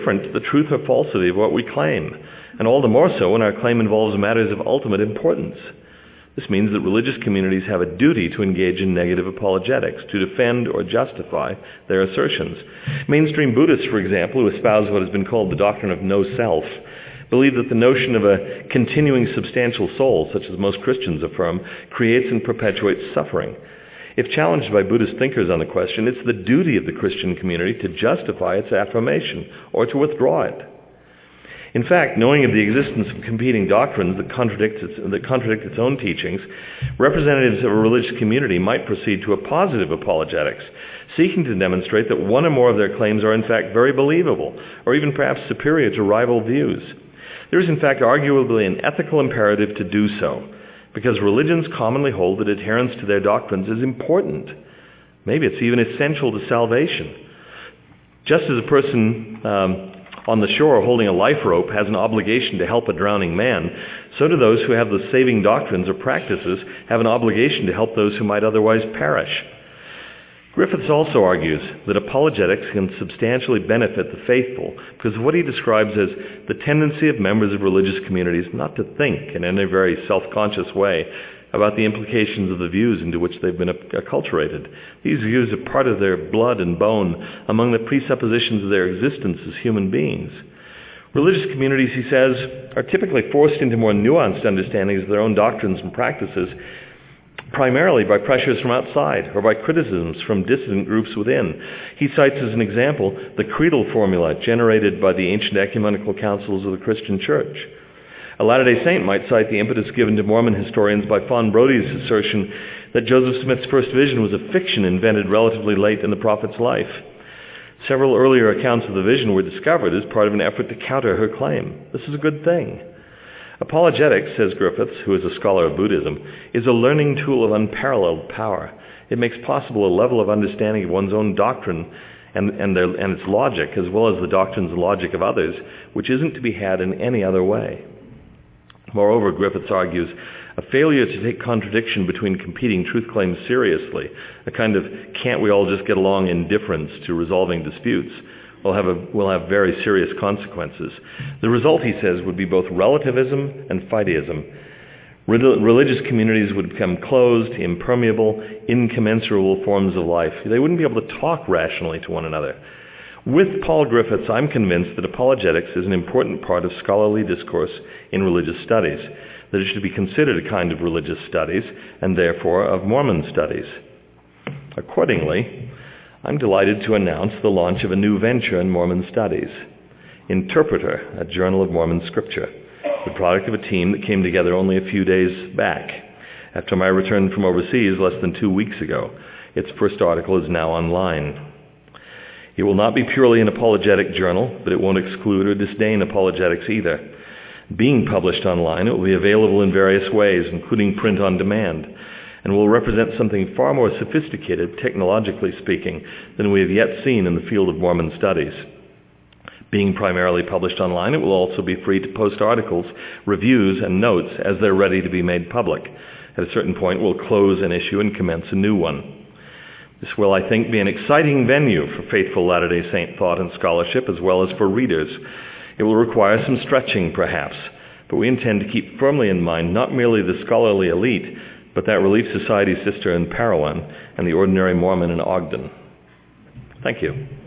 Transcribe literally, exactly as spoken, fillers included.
different the truth or falsity of what we claim, and all the more so when our claim involves matters of ultimate importance. This means that religious communities have a duty to engage in negative apologetics, to defend or justify their assertions. Mainstream Buddhists, for example, who espouse what has been called the doctrine of no self, believe that the notion of a continuing substantial soul, such as most Christians affirm, creates and perpetuates suffering. If challenged by Buddhist thinkers on the question, it's the duty of the Christian community to justify its affirmation or to withdraw it. In fact, knowing of the existence of competing doctrines that contradict its, that contradict its own teachings, representatives of a religious community might proceed to a positive apologetics, seeking to demonstrate that one or more of their claims are in fact very believable, or even perhaps superior to rival views. There is in fact arguably an ethical imperative to do so, because religions commonly hold that adherence to their doctrines is important. Maybe it's even essential to salvation. Just as a person um, on the shore holding a life rope has an obligation to help a drowning man, so do those who have the saving doctrines or practices have an obligation to help those who might otherwise perish. Griffiths also argues that apologetics can substantially benefit the faithful because of what he describes as the tendency of members of religious communities not to think in any very self-conscious way about the implications of the views into which they've been acculturated. These views are part of their blood and bone among the presuppositions of their existence as human beings. Religious communities, he says, are typically forced into more nuanced understandings of their own doctrines and practices, primarily by pressures from outside or by criticisms from dissident groups within. He cites as an example the creedal formula generated by the ancient ecumenical councils of the Christian Church. A Latter-day Saint might cite the impetus given to Mormon historians by Fawn Brody's assertion that Joseph Smith's first vision was a fiction invented relatively late in the prophet's life. Several earlier accounts of the vision were discovered as part of an effort to counter her claim. This is a good thing. Apologetics, says Griffiths, who is a scholar of Buddhism, is a learning tool of unparalleled power. It makes possible a level of understanding of one's own doctrine and, and, their, and its logic, as well as the doctrines and logic of others, which isn't to be had in any other way. Moreover, Griffiths argues, a failure to take contradiction between competing truth claims seriously, a kind of can't we all just get along indifference to resolving disputes, will have, a, will have very serious consequences. The result, he says, would be both relativism and fightyism. Religious communities would become closed, impermeable, incommensurable forms of life. They wouldn't be able to talk rationally to one another. With Paul Griffiths, I'm convinced that apologetics is an important part of scholarly discourse in religious studies, that it should be considered a kind of religious studies, and therefore of Mormon studies. Accordingly, I'm delighted to announce the launch of a new venture in Mormon studies, Interpreter, a Journal of Mormon Scripture, the product of a team that came together only a few days back. After my return from overseas less than two weeks ago, its first article is now online. It will not be purely an apologetic journal, but it won't exclude or disdain apologetics either. Being published online, it will be available in various ways, including print on demand, and will represent something far more sophisticated, technologically speaking, than we have yet seen in the field of Mormon studies. Being primarily published online, it will also be free to post articles, reviews, and notes as they're ready to be made public. At a certain point, we'll close an issue and commence a new one. This will, I think, be an exciting venue for faithful Latter-day Saint thought and scholarship, as well as for readers. It will require some stretching, perhaps, but we intend to keep firmly in mind not merely the scholarly elite, but that Relief Society sister in Parowan and the ordinary Mormon in Ogden. Thank you.